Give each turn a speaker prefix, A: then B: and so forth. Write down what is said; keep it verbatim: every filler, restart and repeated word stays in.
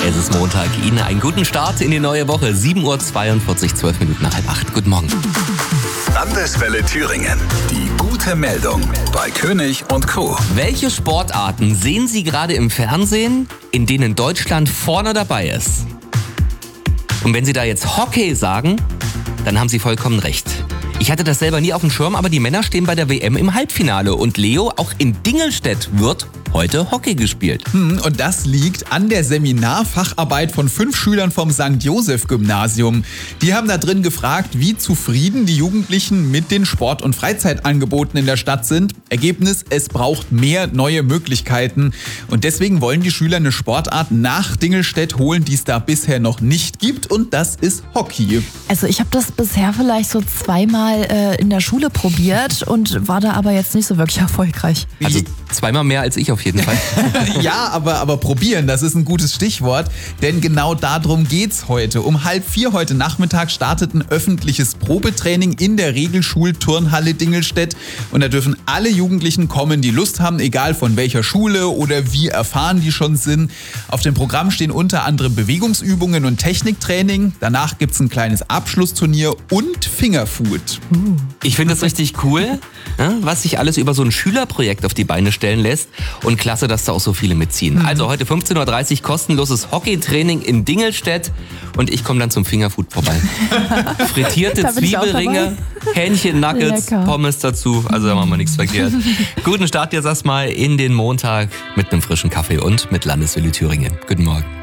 A: Es ist Montag. Ihnen einen guten Start in die neue Woche. sieben Uhr zweiundvierzig, zwölf Minuten nach halb acht. Guten Morgen.
B: Landeswelle Thüringen. Die gute Meldung bei König und Co.
A: Welche Sportarten sehen Sie gerade im Fernsehen, in denen Deutschland vorne dabei ist? Und wenn Sie da jetzt Hockey sagen, dann haben Sie vollkommen recht. Ich hatte das selber nie auf dem Schirm, aber die Männer stehen bei der W M im Halbfinale. Und Leo, auch in Dingelstedt wird heute Hockey gespielt.
C: Hm, und das liegt an der Seminarfacharbeit von fünf Schülern vom Sankt Joseph Gymnasium. Die haben da drin gefragt, wie zufrieden die Jugendlichen mit den Sport- und Freizeitangeboten in der Stadt sind. Ergebnis, es braucht mehr neue Möglichkeiten. Und deswegen wollen die Schüler eine Sportart nach Dingelstedt holen, die es da bisher noch nicht gibt. Und das ist Hockey.
D: Also ich habe das bisher vielleicht so zweimal äh, in der Schule probiert und war da aber jetzt nicht so wirklich erfolgreich.
A: Also zweimal mehr als ich auf jeden Fall.
C: Ja, aber, aber probieren, das ist ein gutes Stichwort, denn genau darum geht's heute. Um halb vier heute Nachmittag startet ein öffentliches Probetraining in der Regelschulturnhalle Dingelstedt und da dürfen alle Jugendlichen kommen, die Lust haben, egal von welcher Schule oder wie erfahren die schon sind. Auf dem Programm stehen unter anderem Bewegungsübungen und Techniktraining. Danach gibt's ein kleines Abschlussturnier und Fingerfood.
A: Ich finde das richtig cool, was sich alles über so ein Schülerprojekt auf die Beine stellen lässt. Und klasse, dass da auch so viele mitziehen. Mhm. Also heute fünfzehn Uhr dreißig kostenloses Hockeytraining in Dingelstedt und ich komme dann zum Fingerfood vorbei. Frittierte Zwiebelringe, Hähnchen, Nuggets, Lecker. Pommes dazu. Also da machen wir nichts verkehrt. Guten Start jetzt erstmal in den Montag mit einem frischen Kaffee und mit Landeswelle Thüringen. Guten Morgen.